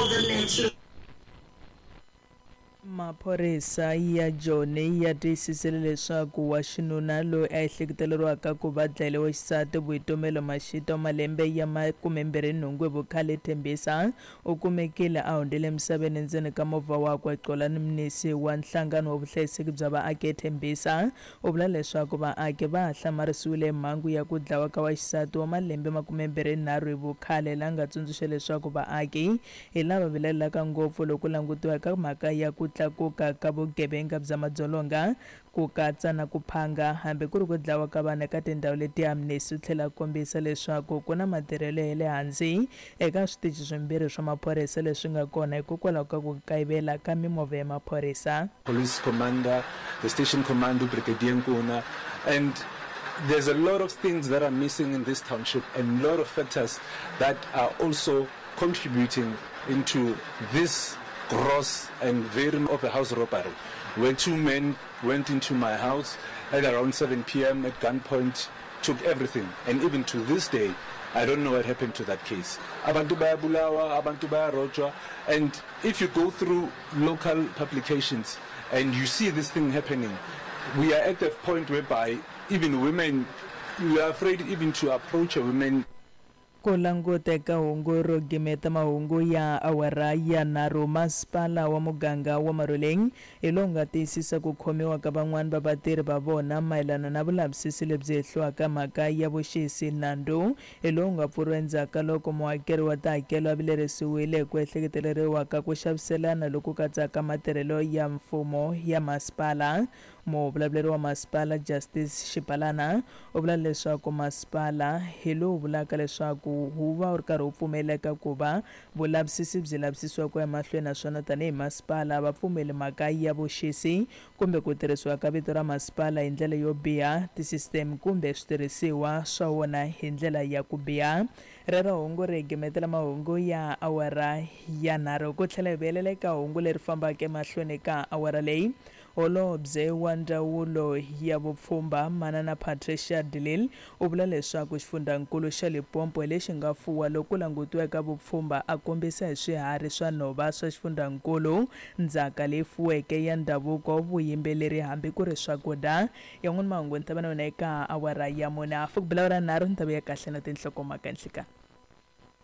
all the natural. Maphorisa ya Joni ya tiyisisile leswaku wa xinuna loyi a ehleketeleriwaka ku va dlayiwa xisati Vuitomelo Mashito malembe ya 28 vukhale Thembisa u kumekile a hundzile emisaveni endzeni ka movha wakwe Xolani Mnisi wa nhlangano wa vuhlayiseki bya vaaki Thembisa u vula leswaku vaaki va ha hlamarisiwile mhangu ya ku dlawa ka wa xisati wa malembe 23 hi vukhale la nga tsundzuxa leswaku vaaki hi lava vilelaka ngopfu loko langutiwa ka mhaka ya ku tlakuka ka vugevenga bya madzolonga ku katsa na ku phanga hambi ku ri ku dlawa ka vana ka tindhawu leti Amnesty tlhela kombisa leswaku ku na matirhelo ya le hansi eka switichi swimbirhi swa maphorisa leswi nga kona hikokwalaho ka ku kayivela ka mimovha ya maphorisa. Police commander, the station commander, Brigadier Nkuna, and there's a lot of things that are missing in this township and a lot of factors that are also contributing into this gross and very of a house robbery, where two men went into my house at around 7 p.m. at gunpoint, took everything, and even to this day, I don't know what happened to that case. Abantu bayabulawa, abantu bayarojwa, and if you go through local publications and you see this thing happening, we are at the point whereby even women, we are afraid even to approach a woman. Ku languteka hungu ro gimeta mahungu ya awara ya nharhu masipala wa muganga wa Maruleng hi lowu nga tiyisisa ku khomiwa ka van'wana va vatirhi va vona mayelana na vulavisisi lebyi hehliwaka mhaka ya vuxisi nandzu hi lowu nga pfuriwa endzhaku loko muhakeri wa tihakelo a vilerisiwile hi ku ehleketeleriwa ka ku xaviselana loku katsaka matirhelo ya mfumo ya masipala. Muvulavuleri wa masipala Justice Xipalana u vula leswaku masipala hi lowu vulaka leswaku wu va ri karhi wu pfumeleka ku va vulavisisi byi lavisisiwa ku emahlweni naswona tanihi masipala va pfumeli mhaka ya vuxisi kumbe ku tirhisiwa ka vito ra masipala hi ndlela yo biha tisisiteme kumbe switirhisiwa swa wona hi ndlela ya ku biha. Rero hungu ri gimetela mahungu ya awara ya nharhu ku tlhela hi vuyelela eka hungu leri fambaka emahlweni ka awara leyi. Holobye wa Ndzawulo ya Vupfhumba Manana Patricia de Lille u vula leswaku xifundzankulu xa Limpopo lexi nga fuwa loko langutiweka vupfhumba a kombisa hi swiharhi swa nhova swa xifundzankulu ndzhaka leyi fuweke ya ndhavuko vuyimbeleri hambi ku ri swakudya yan'wana mahungu ni ta va na yona eka awara ya mune a fuku bila ra nharhu ni ta vuya kahle na tinhlokomhaka nhlikani.